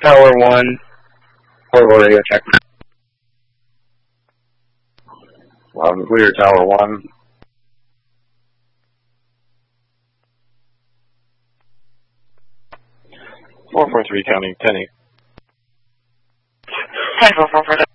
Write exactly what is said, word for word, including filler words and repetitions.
Tower one, Port Audio, check. Loud and clear, Tower one. four four three counting, ten eight. ten four four four.